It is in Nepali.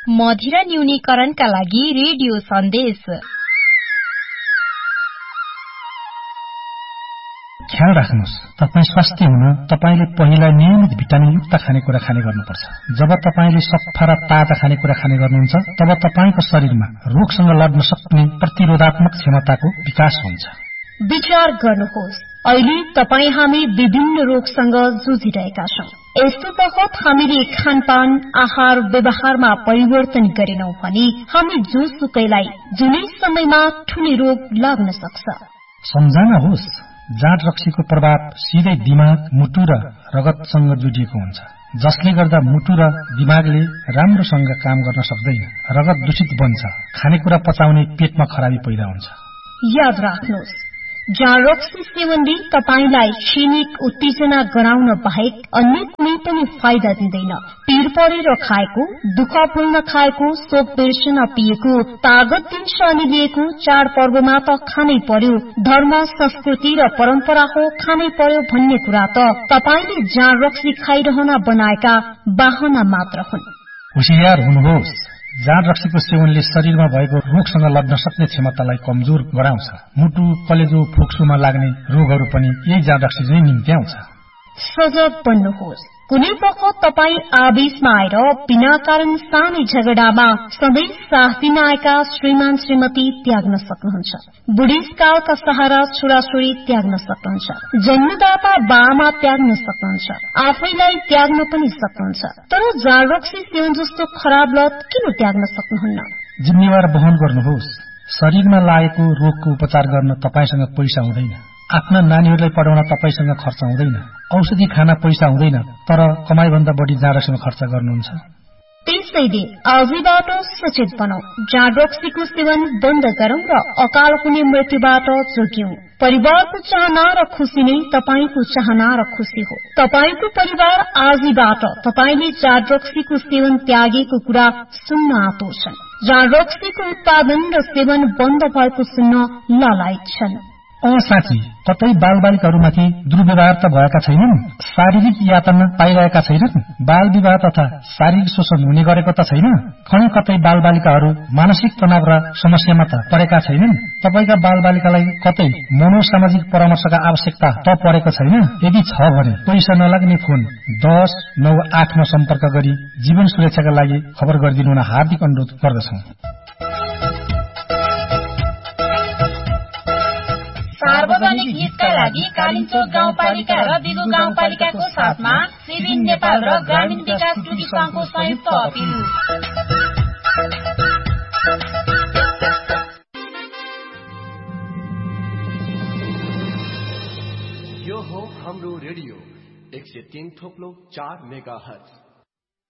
मदिरा न्यूनीकरणका लागि रेडियो सन्देश। ख्याल राख्नुहोस्, तपाईँ स्वास्थ्य हुन तपाईले पहिला नियमित भिटामिन युक्त खानेकुरा खाने गर्नुपर्छ। जब तपाईले सफा र ताजा खानेकुरा खाने गर्नुहुन्छ तब तपाईको शरीरमा रोगसँग लड्न सक्ने प्रतिरोधात्मक क्षमताको विकास हुन्छ। विचार गर्नुहोस्, अहिले तपाई हामी विभिन्न रोगसँग जुझिरहेका छौं। यस्तो बखत हामीले खानपान आहार व्यवहारमा परिवर्तन गरेनौं भने हामी जोसुकैलाई जुनै समयमा ठूलो रोग लाग्न सक्छ। सम्झना होस्, जाँड रक्सीको प्रभाव सिधै दिमाग, मुटु र रगतसँग जोडिएको हुन्छ, जसले गर्दा मुटु र दिमागले राम्रोसँग काम गर्न सक्दैन, रगत दूषित बन्छ, खानेकुरा पचाउने पेटमा खराबी पैदा हुन्छ। याद राख्नुहोस्, जाँड रक्सी सेवनले तपाईलाई क्षणिक उत्तेजना गराउन बाहेक अन्य कुनै पनि फाइदा दिँदैन। पीर परेर खाएको, दुःख भुल्न खाएको, शोक बिर्सन पिएको, तागत दिन्छ अनि लिएको चाडपर्वमा त खानै पर्यो, धर्म संस्कृति र परम्परा हो खानै पर्यो भन्ने कुरा त तपाईले जाँड रक्सी खाइरहन बनाएका बाहना मात्र हुन्। होशियार हुनुहोस्, जाँड रक्सीको सेवनले शरीरमा भएको रोगसँग लड्न सक्ने क्षमतालाई कमजोर गराउँछ। मुटु, कलेजो, फोक्सोमा लाग्ने रोगहरू पनि यही जाँड रक्सीले निम्त्याउँछ। सजग बन्नुहोस्, कुनै बखत तपाई आवेशमा आएर बिना कारण सानै झगडामा सधैँ साथ दिन आएका श्रीमान श्रीमती त्याग्न सक्नुहुन्छ। बुढेसकालका सहारा छोराछोरी त्याग्न सक्नुहुन्छ। जन्मदाता बाआमा त्याग्न सक्नुहुन्छ। आफैलाई त्याग्न पनि सक्नुहुन्छ। तर जाँड रक्सी सेवन जस्तो खराब लत किन त्याग्न सक्नुहुन्न? जिम्मेवार वहन गर्नुहोस्। शरीरमा लागेको रोगको उपचार गर्न तपाईसँग पैसा हुँदैन, आफ्ना नानीहरूलाई पढाउन तपाईसँग खर्च हुँदैन, औषधि खान पैसा हुँदैन, तर कमाईभन्दा बढी जाँड रक्सीमा खर्च गर्नुहुन्छ। त्यसैले आजैबाट सचेत बनौं, जाँड रक्सीको सेवन बन्द गरौं र अकाल हुने मृत्युबाट जोगियौं। परिवारको चाहना र खुशी नै तपाईको चाहना र खुशी हो। तपाईको परिवार आजैबाट तपाईले जाँड रक्सीको सेवन त्यागेको कुरा सुन्न आतुर छन्। जाँड रक्सीको उत्पादन र सेवन बन्द भएको सुन्न ललायत छन्। साँच्ची कतै बालबालिकाहरूमाथि दुर्व्यवहार त भएका छैनन्, शारीरिक यातना पाइरहेका छैनन्, बाल विवाह तथा शारीरिक शोषण हुने गरेको त छैन, खै कतै बालबालिकाहरू मानसिक तनाव र समस्यामा त परेका छैनन्। तपाईका बालबालिकालाई कतै मनोसामाजिक परामर्शका आवश्यकता त परेको छैन। यदि छ भने पैसा नलाग्ने फोन 1098 मा सम्पर्क गरी जीवन सुरक्षाका लागि खबर गरिदिनु हुन हार्दिक अनुरोध गर्दछौं। सार्वजनिक हितका लागि कालिचोक गाउँपालिका र दिगो गाउँपालिकाको साथमा सिभिन नेपाल र ग्रामीण विकास टुकी संघको संयुक्त अपिल। यो हो हाम्रो रेडियो 103.4 मेगाहर्ट्ज।